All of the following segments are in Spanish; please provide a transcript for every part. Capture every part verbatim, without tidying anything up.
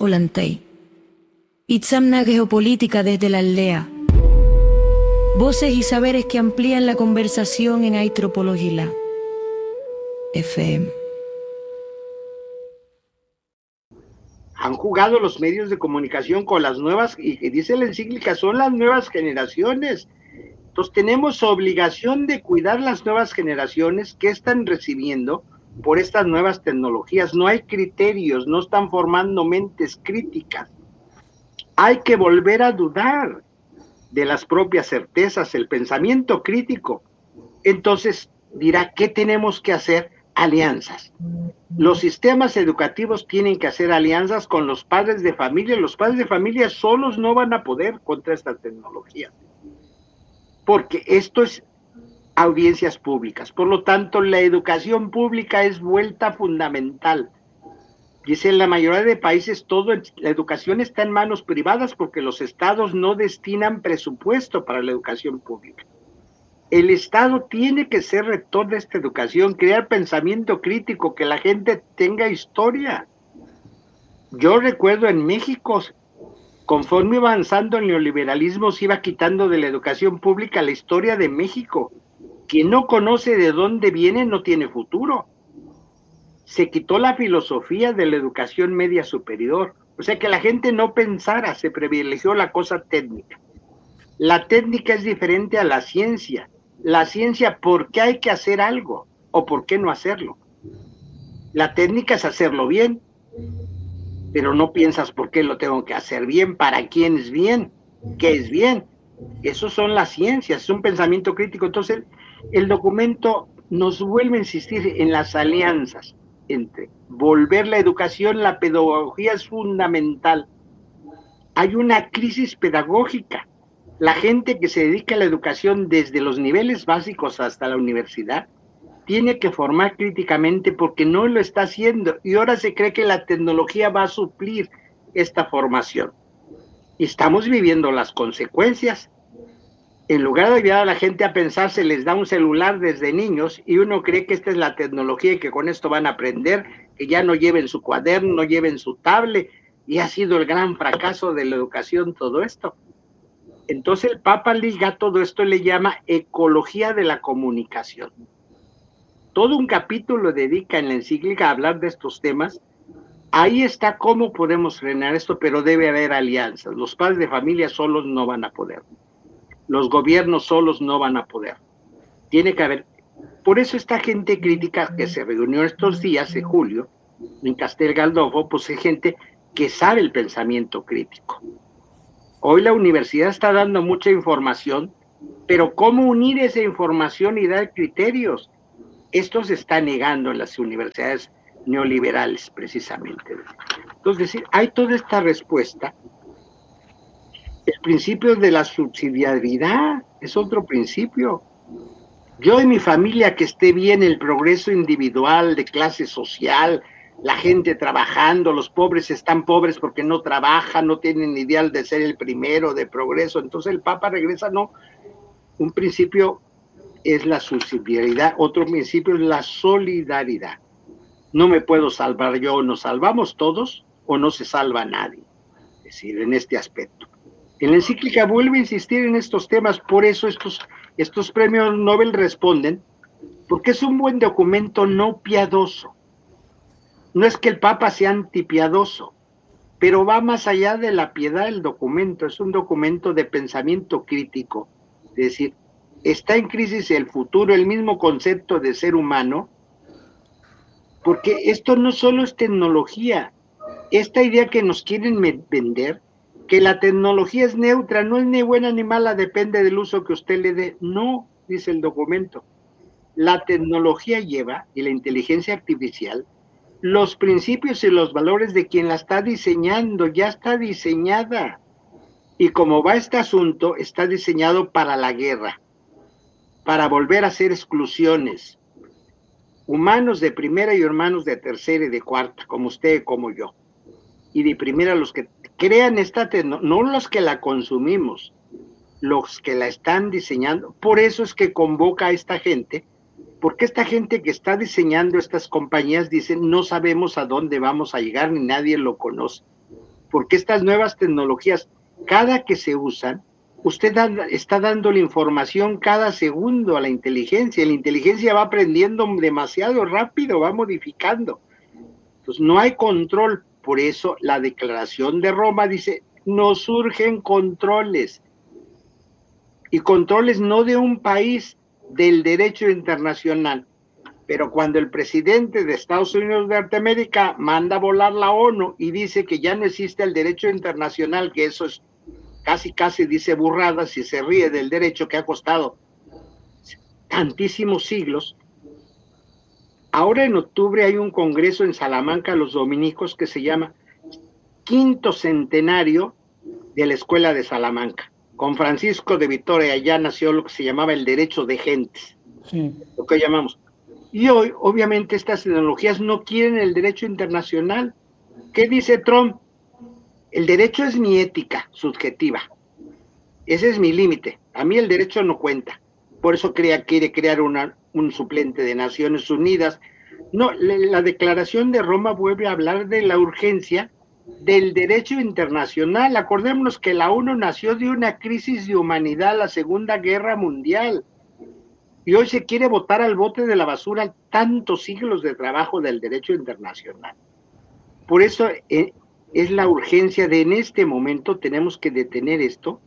Olantay. Itzamna Geopolítica desde la aldea. Voces y saberes que amplían la conversación en Aitropologila. F M. Han jugado los medios de comunicación con las nuevas, y que dice la encíclica, son las nuevas generaciones. Entonces tenemos obligación de cuidar las nuevas generaciones que están recibiendo por estas nuevas tecnologías. No hay criterios, no están formando mentes críticas. Hay que volver a dudar de las propias certezas, el pensamiento crítico. Entonces dirá, ¿qué tenemos que hacer? Alianzas. Los sistemas educativos tienen que hacer alianzas con los padres de familia. Los padres de familia solos no van a poder contra esta tecnología, porque esto es audiencias públicas. Por lo tanto, la educación pública es vuelta fundamental. Dice, en la mayoría de países todo, la educación está en manos privadas porque los estados no destinan presupuesto para la educación pública. El Estado tiene que ser rector de esta educación, crear pensamiento crítico, que la gente tenga historia. Yo recuerdo en México, conforme iba avanzando el neoliberalismo, se iba quitando de la educación pública la historia de México. Quien no conoce de dónde viene no tiene futuro. Se quitó la filosofía de la educación media superior, o sea que la gente no pensara, se privilegió la cosa técnica. La técnica es diferente a la ciencia. La ciencia, ¿por qué hay que hacer algo? ¿O por qué no hacerlo? La técnica es hacerlo bien, pero no piensas por qué lo tengo que hacer bien, para quién es bien, qué es bien. Esos son las ciencias, es un pensamiento crítico. Entonces, el, el documento nos vuelve a insistir en las alianzas entre volver la educación, la pedagogía es fundamental. Hay una crisis pedagógica. La gente que se dedica a la educación desde los niveles básicos hasta la universidad tiene que formar críticamente porque no lo está haciendo, y ahora se cree que la tecnología va a suplir esta formación. Y estamos viviendo las consecuencias. En lugar de ayudar a la gente a pensar, se les da un celular desde niños y uno cree que esta es la tecnología y que con esto van a aprender, que ya no lleven su cuaderno, no lleven su tablet, y ha sido el gran fracaso de la educación todo esto. Entonces el Papa liga todo esto y le llama ecología de la comunicación. Todo un capítulo dedica en la encíclica a hablar de estos temas. Ahí está cómo podemos frenar esto, pero debe haber alianzas. Los padres de familia solos no van a poder. Los gobiernos solos no van a poder. Tiene que haber. Por eso esta gente crítica que se reunió estos días de julio en Castel Gandolfo, pues es gente que sabe el pensamiento crítico. Hoy la universidad está dando mucha información, pero ¿cómo unir esa información y dar criterios? Esto se está negando en las universidades neoliberales, precisamente. Entonces, hay toda esta respuesta. El principio de la subsidiariedad es otro principio. Yo y mi familia, que esté bien el progreso individual, de clase social, la gente trabajando, los pobres están pobres porque no trabajan, no tienen ideal de ser el primero, de progreso. Entonces el Papa regresa, no. Un principio es la subsidiariedad, otro principio es la solidaridad. No me puedo salvar yo, nos salvamos todos o no se salva nadie. Es decir, en este aspecto. En la encíclica vuelve a insistir en estos temas, por eso estos, estos premios Nobel responden, porque es un buen documento no piadoso. No es que el Papa sea antipiadoso, pero va más allá de la piedad del documento. Es un documento de pensamiento crítico. Es decir, está en crisis el futuro, el mismo concepto de ser humano, porque esto no solo es tecnología. Esta idea que nos quieren vender, que la tecnología es neutra, no es ni buena ni mala, depende del uso que usted le dé. No, dice el documento. La tecnología lleva, y la inteligencia artificial, los principios y los valores de quien la está diseñando, ya está diseñada. Y como va este asunto, está diseñado para la guerra, para volver a hacer exclusiones. Humanos de primera y humanos de tercera y de cuarta, como usted y como yo. Y de primera los que crean esta tecnología, no los que la consumimos, los que la están diseñando. Por eso es que convoca a esta gente, porque esta gente que está diseñando estas compañías dicen, no sabemos a dónde vamos a llegar, ni nadie lo conoce. porque estas nuevas tecnologías, cada que se usan, usted da, está dando la información cada segundo a la inteligencia. La inteligencia va aprendiendo demasiado rápido, va modificando. Entonces, no hay control. Por eso la Declaración de Roma dice, nos surgen controles. Y controles no de un país, del derecho internacional. Pero cuando el presidente de Estados Unidos de Norteamérica manda a volar la ONU y dice que ya no existe el derecho internacional, que eso es casi casi dice burradas y se ríe del derecho que ha costado tantísimos siglos. Ahora en octubre hay un congreso en Salamanca, los dominicos, que se llama Quinto Centenario de la Escuela de Salamanca. Con Francisco de Vitoria allá nació lo que se llamaba el derecho de gentes, sí. Lo que llamamos. Y hoy, obviamente, estas tecnologías no quieren el derecho internacional. ¿Qué dice Trump? El derecho es mi ética subjetiva. Ese es mi límite. A mí el derecho no cuenta. Por eso crea, quiere crear una, un suplente de Naciones Unidas. No, la, la Declaración de Roma vuelve a hablar de la urgencia del derecho internacional. Acordémonos que la ONU nació de una crisis de humanidad, la Segunda Guerra Mundial. Y hoy se quiere botar al bote de la basura tantos siglos de trabajo del derecho internacional. Por eso eh, es la urgencia de en este momento tenemos que detener esto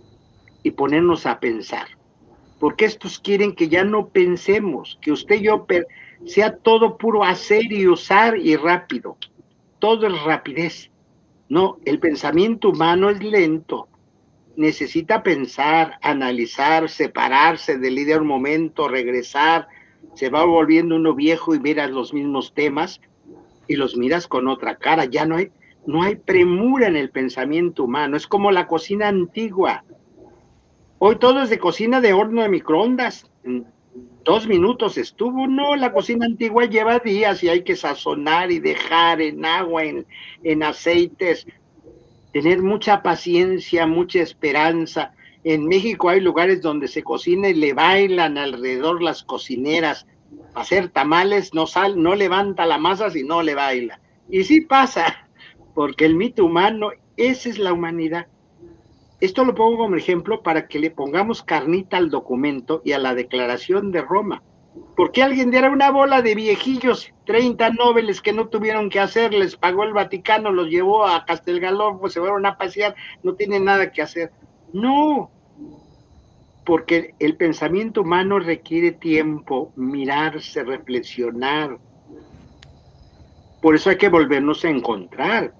y ponernos a pensar. Porque estos quieren que ya no pensemos, que usted y yo sea todo puro hacer y usar y rápido. Todo es rapidez. No, el pensamiento humano es lento. Necesita pensar, analizar, separarse del líder un momento, regresar, se va volviendo uno viejo y miras los mismos temas y los miras con otra cara. Ya no hay, no hay premura en el pensamiento humano, es como la cocina antigua. Hoy todo es de cocina de horno de microondas, en dos minutos estuvo. No, la cocina antigua lleva días y hay que sazonar y dejar en agua, en, en aceites. Tener mucha paciencia, mucha esperanza. En México hay lugares donde se cocina y le bailan alrededor las cocineras. Para hacer tamales no, sal, no levanta la masa si no le baila. Y sí pasa, porque el mito humano, esa es la humanidad. Esto lo pongo como ejemplo para que le pongamos carnita al documento y a la Declaración de Roma. Porque alguien diera una bola de viejillos, treinta nobles que no tuvieron que hacer, les pagó el Vaticano, los llevó a Castelgaló, pues se fueron a pasear, no tienen nada que hacer. No, porque el pensamiento humano requiere tiempo, mirarse, reflexionar. Por eso hay que volvernos a encontrar.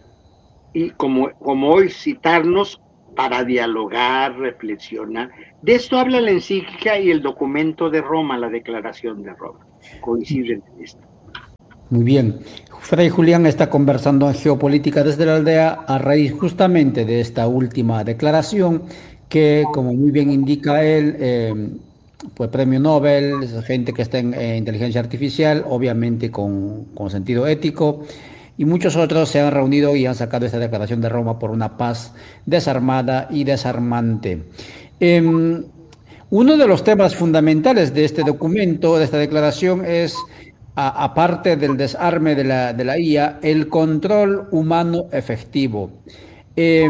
Y como, como hoy, citarnos para dialogar, reflexionar. De esto habla la encíclica y el documento de Roma, la Declaración de Roma. Coinciden en esto. Muy bien. Fray Julián está conversando en Geopolítica desde la Aldea a raíz justamente de esta última declaración que, como muy bien indica él, eh, pues premio Nobel, gente que está en eh, inteligencia artificial, obviamente con, con sentido ético, y muchos otros se han reunido y han sacado esta Declaración de Roma por una paz desarmada y desarmante. Eh, uno de los temas fundamentales de este documento, de esta declaración, es, a, aparte del desarme de la, de la I A, el control humano efectivo. Eh,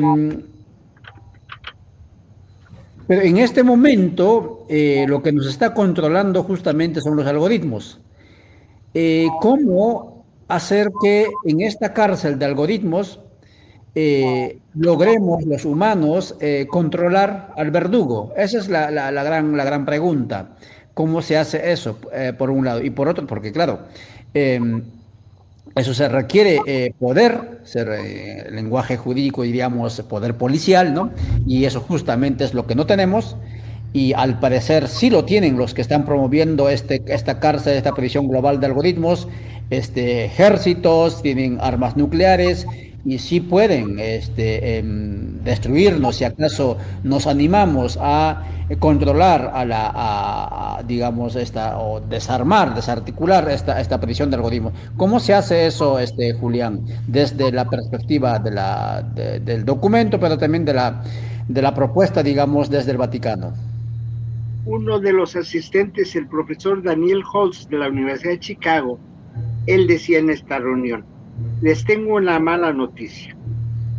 pero en este momento, eh, lo que nos está controlando justamente son los algoritmos. Eh, ¿Cómo hacer que en esta cárcel de algoritmos eh, logremos los humanos eh, controlar al verdugo? Esa es la, la, la, gran, la gran pregunta. ¿Cómo se hace eso, eh, por un lado? Y por otro, porque claro, eh, eso se requiere eh, poder, ser, eh, lenguaje jurídico, diríamos, poder policial, ¿no? Y eso justamente es lo que no tenemos. Y al parecer sí lo tienen los que están promoviendo este, esta cárcel, esta prisión global de algoritmos, este, ejércitos, tienen armas nucleares y sí pueden este, eh, destruirnos si acaso nos animamos a controlar a la, a, a, digamos, esta, o desarmar, desarticular esta, esta prisión de algoritmos. ¿Cómo se hace eso, este, Julián, desde la perspectiva de la, de, del documento, pero también de la, de la propuesta, digamos, desde el Vaticano? Uno de los asistentes, el profesor Daniel Holtz de la Universidad de Chicago, él decía en esta reunión, les tengo una mala noticia.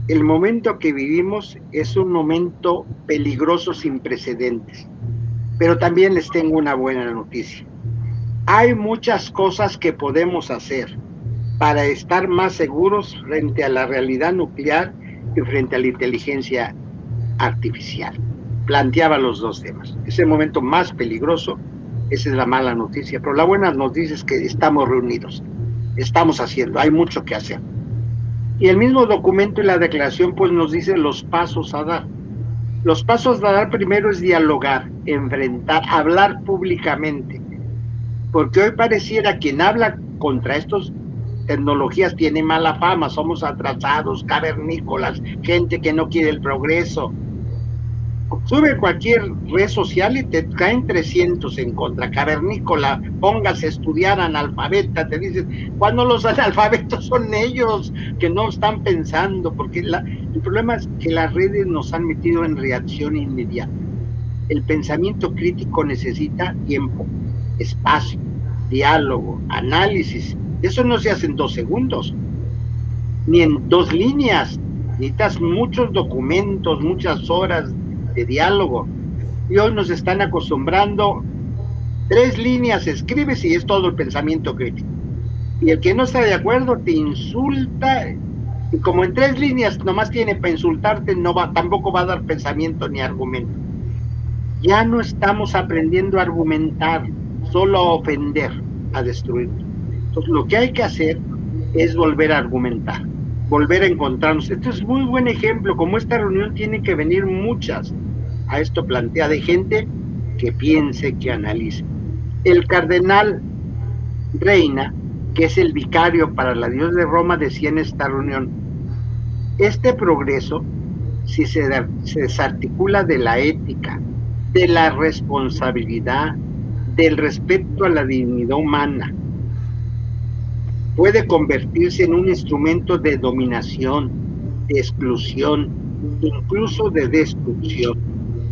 el momento que vivimos es un momento peligroso sin precedentes. Pero también les tengo una buena noticia. Hay muchas cosas que podemos hacer para estar más seguros frente a la realidad nuclear y frente a la inteligencia artificial. Planteaba los dos temas. Es el momento más peligroso, esa es la mala noticia, pero la buena noticia es que estamos reunidos, estamos haciendo, hay mucho que hacer. Y el mismo documento y la declaración pues nos dice los pasos a dar. Los pasos a dar primero es dialogar, enfrentar, hablar públicamente, porque hoy pareciera quien habla contra estas tecnologías tiene mala fama, somos atrasados, cavernícolas, gente que no quiere el progreso. Sube cualquier red social y te caen trescientos en contra, cavernícola, póngase a estudiar, analfabeta, te dicen, cuando los analfabetos son ellos que no están pensando, porque la, el problema es que las redes nos han metido en reacción inmediata. El pensamiento crítico necesita tiempo, espacio, diálogo, análisis. Eso no se hace en dos segundos, ni en dos líneas. Necesitas muchos documentos, muchas horas de diálogo. Y hoy nos están acostumbrando, tres líneas escribes y es todo el pensamiento crítico. Y el que no está de acuerdo te insulta, y como en tres líneas nomás tiene para insultarte, no va, tampoco va a dar pensamiento ni argumento. Ya no estamos aprendiendo a argumentar, solo a ofender, a destruir. Entonces lo que hay que hacer es volver a argumentar, volver a encontrarnos. Este es muy buen ejemplo, como esta reunión tiene que venir muchas a esto plantea de gente que piense, que analice. El cardenal Reina, que es el vicario para la diócesis de Roma, decía en esta reunión, este progreso, si se, se desarticula de la ética, de la responsabilidad, del respeto a la dignidad humana, puede convertirse en un instrumento de dominación, de exclusión, incluso de destrucción.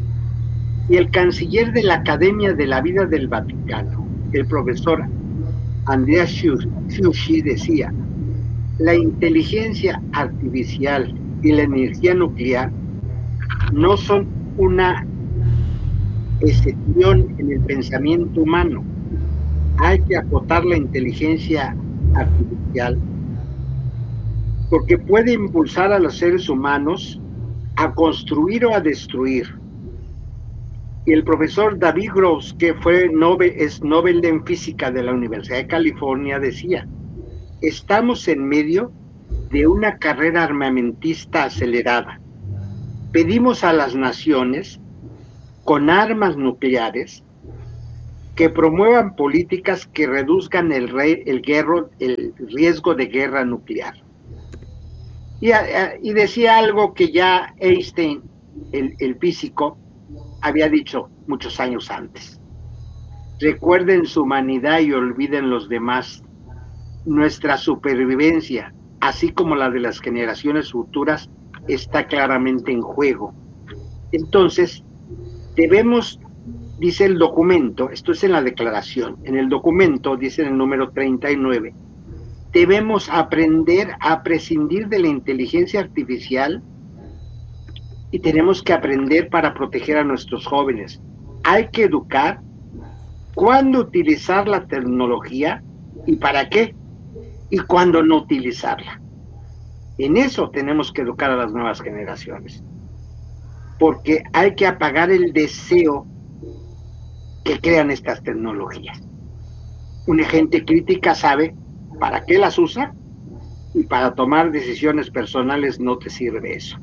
Y el canciller de la Academia de la Vida del Vaticano, el profesor Andrea Fiuchi, decía, la inteligencia artificial y la energía nuclear no son una excepción en el pensamiento humano. Hay que acotar la inteligencia artificial porque puede impulsar a los seres humanos a construir o a destruir. Y el profesor David Gross, que fue Nobel, es Nobel en Física de la Universidad de California, decía, estamos en medio de una carrera armamentista acelerada. Pedimos a las naciones con armas nucleares que promuevan políticas que reduzcan el, re, el, guerro, el riesgo de guerra nuclear. Y, y decía algo que ya Einstein, el, el físico, había dicho muchos años antes. Recuerden su humanidad y olviden los demás. Nuestra supervivencia, así como la de las generaciones futuras, está claramente en juego. Entonces, debemos, dice el documento, esto es en la declaración, en el documento, dice en el número treinta y nueve, debemos aprender a prescindir de la inteligencia artificial y tenemos que aprender para proteger a nuestros jóvenes. Hay que educar cuándo utilizar la tecnología y para qué, y cuándo no utilizarla. En eso tenemos que educar a las nuevas generaciones, porque hay que apagar el deseo que crean estas tecnologías. Una gente crítica sabe para qué las usa y para tomar decisiones personales no te sirve eso.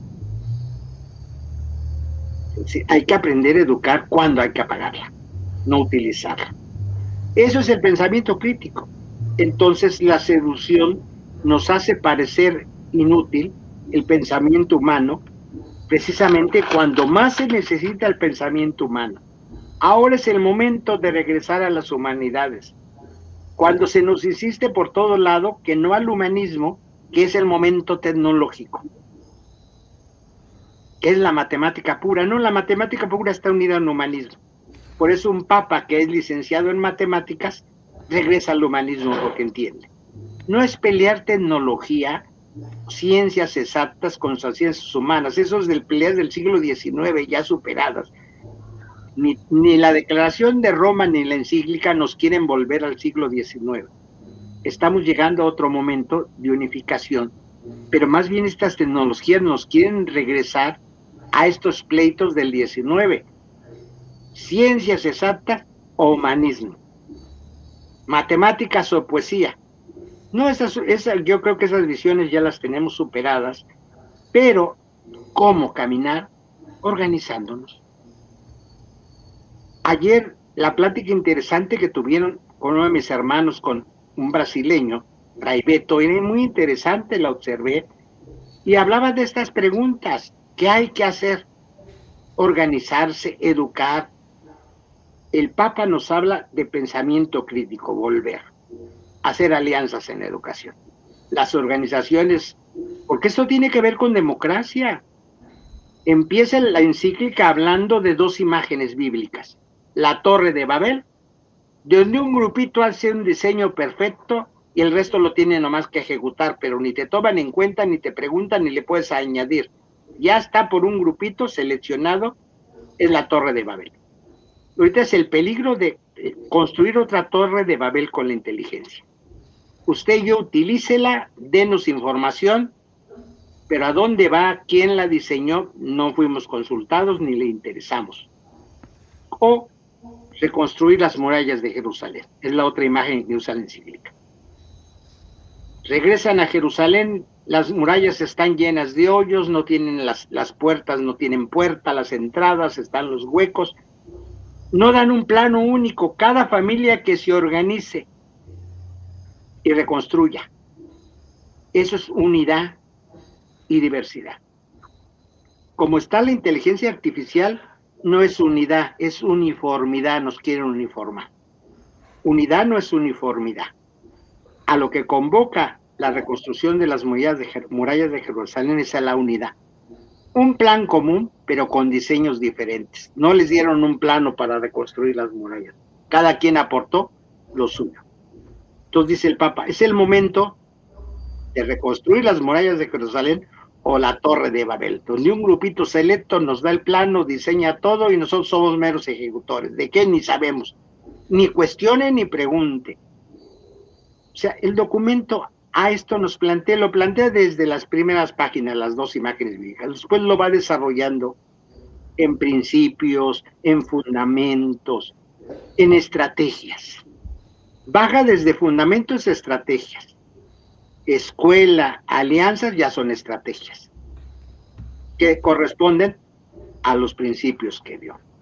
Sí, hay que aprender a educar cuando hay que apagarla, no utilizarla. Eso es el pensamiento crítico. Entonces la seducción nos hace parecer inútil el pensamiento humano, precisamente cuando más se necesita el pensamiento humano. Ahora es el momento de regresar a las humanidades, cuando se nos insiste por todo lado que no al humanismo, que es el momento tecnológico, que es la matemática pura. No, la matemática pura está unida al humanismo. Por eso un papa que es licenciado en matemáticas regresa al humanismo porque entiende. No es pelear tecnología ciencias exactas con las ciencias humanas, esos del peleas del siglo diecinueve ya superadas. Ni, ni la Declaración de Roma ni la encíclica nos quieren volver al siglo diecinueve. Estamos llegando a otro momento de unificación, pero más bien estas tecnologías nos quieren regresar a estos pleitos del diecinueve. Ciencias exactas o humanismo, matemáticas o poesía. No, esas, esas, yo creo que esas visiones ya las tenemos superadas, pero ¿cómo caminar? Organizándonos. Ayer, la plática interesante que tuvieron con uno de mis hermanos, con un brasileño, Fray Beto, era muy interesante, la observé, y hablaba de estas preguntas. ¿Qué hay que hacer? Organizarse, educar. El Papa nos habla de pensamiento crítico, volver, hacer alianzas en la educación. Las organizaciones, porque esto tiene que ver con democracia. Empieza la encíclica hablando de dos imágenes bíblicas. La Torre de Babel, donde un grupito hace un diseño perfecto y el resto lo tiene nomás que ejecutar, pero ni te toman en cuenta, ni te preguntan, ni le puedes añadir. Ya está por un grupito seleccionado, es la Torre de Babel. Ahorita es el peligro de construir otra Torre de Babel con la inteligencia. Usted y yo utilícela, denos información, pero a dónde va, quién la diseñó, no fuimos consultados ni le interesamos. O reconstruir las murallas de Jerusalén, es la otra imagen que usa la encíclica. Regresan a Jerusalén, las murallas están llenas de hoyos, no tienen las, las puertas, no tienen puerta, las entradas, están los huecos, no dan un plano único, cada familia que se organice y reconstruya. Eso es unidad y diversidad. Como está la inteligencia artificial, no es unidad, es uniformidad, nos quieren uniformar. Unidad no es uniformidad. A lo que convoca la reconstrucción de las murallas de, murallas de Jerusalén es a la unidad. Un plan común, pero con diseños diferentes. No les dieron un plano para reconstruir las murallas. Cada quien aportó lo suyo. Entonces dice el Papa, es el momento de reconstruir las murallas de Jerusalén o la Torre de Babel, donde un grupito selecto nos da el plano, diseña todo y nosotros somos meros ejecutores. ¿De qué? Ni sabemos. Ni cuestione ni pregunte. O sea, el documento a esto nos plantea, lo plantea desde las primeras páginas, las dos imágenes viejas. Después lo va desarrollando en principios, en fundamentos, en estrategias. Baja desde fundamentos, estrategias. Escuela, alianzas ya son estrategias que corresponden a los principios que dio.